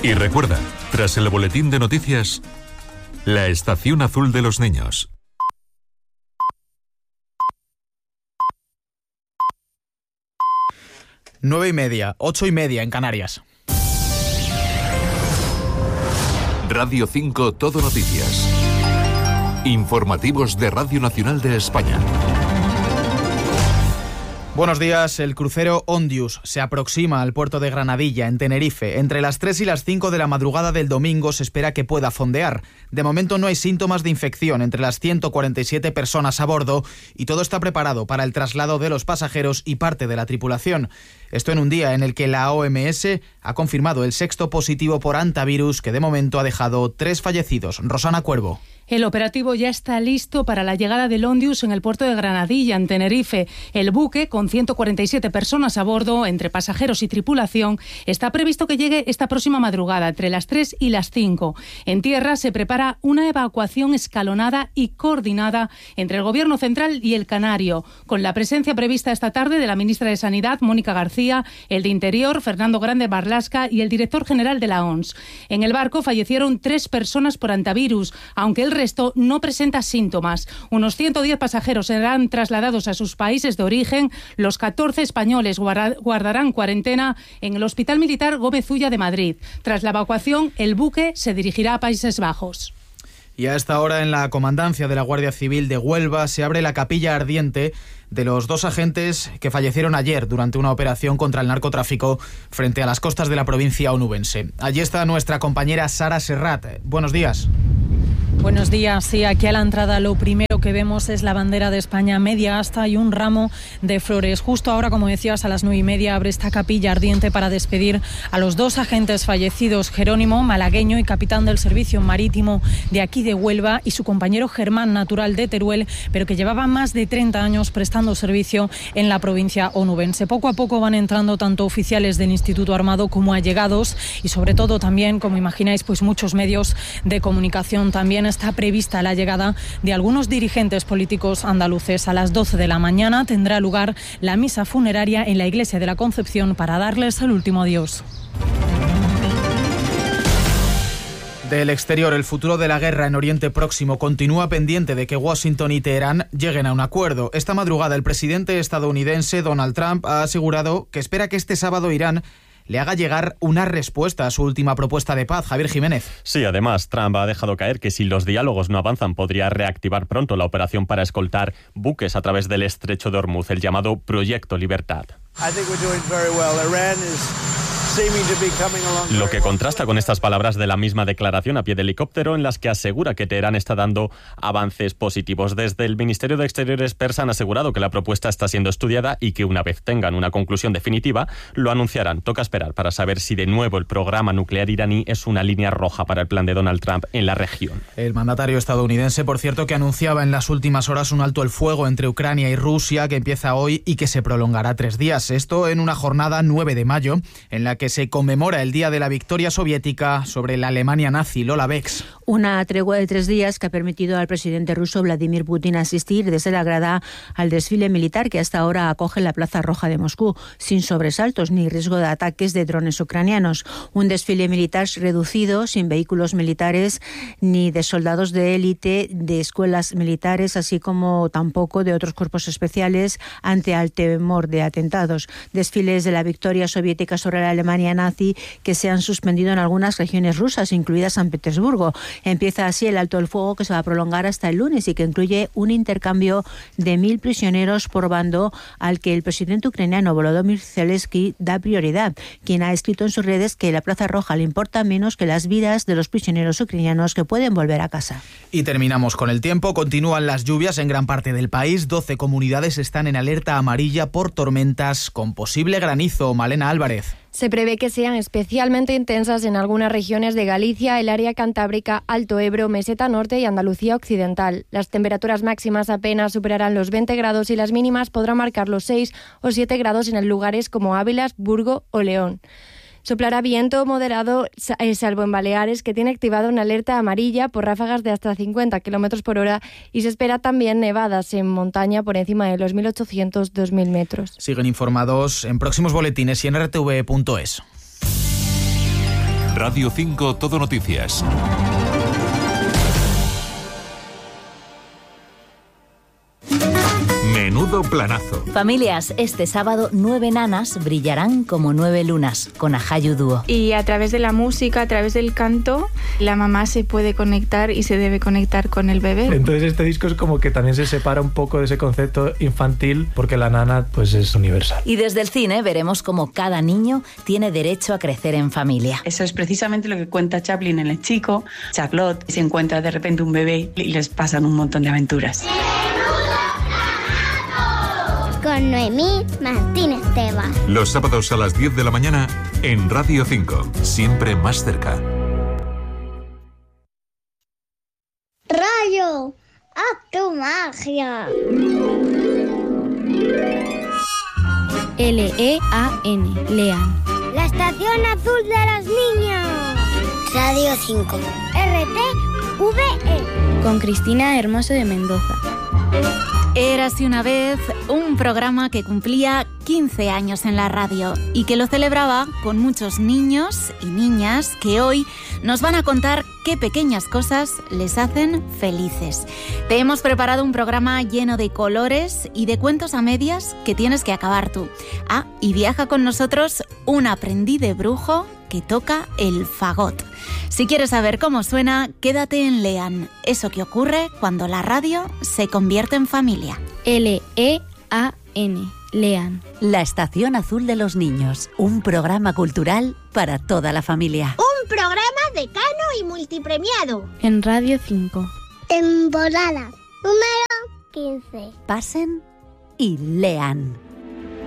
Y recuerda, tras el boletín de noticias, la estación azul de los niños. Nueve y media, 8:30 en Canarias. Radio 5 Todo Noticias. Informativos de Radio Nacional de España. Buenos días. El crucero Ondius se aproxima al puerto de Granadilla, en Tenerife. Entre las 3 y las 5 de la madrugada del domingo se espera que pueda fondear. De momento no hay síntomas de infección entre las 147 personas a bordo y todo está preparado para el traslado de los pasajeros y parte de la tripulación. Esto en un día en el que la OMS ha confirmado el 6º positivo por hantavirus, que de momento ha dejado 3 fallecidos. Rosana Cuervo. El operativo ya está listo para la llegada del Ondius en el puerto de Granadilla, en Tenerife. El buque, con 147 personas a bordo, entre pasajeros y tripulación, está previsto que llegue esta próxima madrugada, entre las 3 y las 5. En tierra se prepara una evacuación escalonada y coordinada entre el Gobierno central y el Canario, con la presencia prevista esta tarde de la ministra de Sanidad, Mónica García, el de Interior, Fernando Grande Marlasca, y el director general de la OMS. En el barco fallecieron 3 personas por hantavirus, aunque el resto no presenta síntomas. Unos 110 pasajeros serán trasladados a sus países de origen. Los 14 españoles guardarán cuarentena en el Hospital Militar Gómez Ulla de Madrid. Tras la evacuación, el buque se dirigirá a Países Bajos. Y a esta hora, en la comandancia de la Guardia Civil de Huelva, se abre la capilla ardiente de los 2 agentes que fallecieron ayer durante una operación contra el narcotráfico frente a las costas de la provincia onubense. Allí está nuestra compañera Sara Serrat. Buenos días. Buenos días. Sí, aquí a la entrada lo primero que vemos es la bandera de España media asta y un ramo de flores. Justo ahora, como decías, a las 9:30 abre esta capilla ardiente para despedir a los 2 agentes fallecidos, Jerónimo, malagueño y capitán del servicio marítimo de aquí de Huelva, y su compañero Germán, natural de Teruel, pero que llevaba más de 30 años prestando servicio en la provincia onubense. Poco a poco van entrando tanto oficiales del Instituto Armado como allegados y sobre todo también, como imagináis, pues muchos medios de comunicación. También está prevista la llegada de algunos dirigentes políticos andaluces. A las 12 de la mañana tendrá lugar la misa funeraria en la Iglesia de la Concepción para darles el último adiós. Del exterior, el futuro de la guerra en Oriente Próximo continúa pendiente de que Washington y Teherán lleguen a un acuerdo. Esta madrugada, el presidente estadounidense Donald Trump ha asegurado que espera que este sábado Irán le haga llegar una respuesta a su última propuesta de paz. Javier Jiménez. Sí, además, Trump ha dejado caer que si los diálogos no avanzan, podría reactivar pronto la operación para escoltar buques a través del estrecho de Hormuz, el llamado Proyecto Libertad. Lo que contrasta con estas palabras de la misma declaración a pie de helicóptero, en las que asegura que Teherán está dando avances positivos. Desde el Ministerio de Exteriores persa han asegurado que la propuesta está siendo estudiada y que una vez tengan una conclusión definitiva, lo anunciarán. Toca esperar para saber si de nuevo el programa nuclear iraní es una línea roja para el plan de Donald Trump en la región. El mandatario estadounidense, por cierto, que anunciaba en las últimas horas un alto el fuego entre Ucrania y Rusia que empieza hoy y que se prolongará 3 días. Esto en una jornada 9 de mayo en la que se conmemora el día de la victoria soviética sobre la Alemania nazi. Lola Bex. Una tregua de 3 días que ha permitido al presidente ruso Vladimir Putin asistir desde la grada al desfile militar que hasta ahora acoge la Plaza Roja de Moscú, sin sobresaltos ni riesgo de ataques de drones ucranianos. Un desfile militar reducido, sin vehículos militares ni de soldados de élite de escuelas militares, así como tampoco de otros cuerpos especiales ante el temor de atentados. Desfiles de la victoria soviética sobre la Alemania nazi que se han suspendido en algunas regiones rusas, incluida San Petersburgo. Empieza así el alto el fuego que se va a prolongar hasta el lunes y que incluye un intercambio de 1.000 prisioneros por bando al que el presidente ucraniano Volodymyr Zelensky da prioridad, quien ha escrito en sus redes que la Plaza Roja le importa menos que las vidas de los prisioneros ucranianos que pueden volver a casa. Y terminamos con el tiempo. Continúan las lluvias en gran parte del país. 12 comunidades están en alerta amarilla por tormentas con posible granizo. Malena Álvarez. Se prevé que sean especialmente intensas en algunas regiones de Galicia, el área cantábrica, Alto Ebro, Meseta Norte y Andalucía Occidental. Las temperaturas máximas apenas superarán los 20 grados y las mínimas podrán marcar los 6 o 7 grados en lugares como Ávila, Burgo o León. Soplará viento moderado, salvo en Baleares, que tiene activada una alerta amarilla por ráfagas de hasta 50 km por hora y se espera también nevadas en montaña por encima de los 1.800-2.000 metros. Siguen informados en próximos boletines y en rtv.es. Radio 5 Todo Noticias. Menudo planazo. Familias, este sábado 9 nanas brillarán como 9 lunas, con Ajayu Dúo. Y a través de la música, a través del canto, la mamá se puede conectar y se debe conectar con el bebé. Entonces este disco es como que también se separa un poco de ese concepto infantil, porque la nana pues es universal. Y desde el cine veremos cómo cada niño tiene derecho a crecer en familia. Eso es precisamente lo que cuenta Chaplin en El Chico. Charlotte se encuentra de repente un bebé y les pasan un montón de aventuras. Con Noemí Martínez Tebas. Los sábados a las 10 de la mañana en Radio 5, siempre más cerca. Rayo, haz tu magia. L-E-A-N, Lean. La estación azul de los niños. Radio 5. RTVE. Con Cristina Hermoso de Mendoza. Érase una vez un programa que cumplía 15 años en la radio y que lo celebraba con muchos niños y niñas que hoy nos van a contar qué pequeñas cosas les hacen felices. Te hemos preparado un programa lleno de colores y de cuentos a medias que tienes que acabar tú. Ah, y viaja con nosotros un aprendiz de brujo que toca el fagot. Si quieres saber cómo suena, quédate en Lean, eso que ocurre cuando la radio se convierte en familia. L-E-A-N, Lean. La estación azul de los niños, un programa cultural para toda la familia. Un programa decano y multipremiado. En Radio 5. Temporada número 15. Pasen y lean.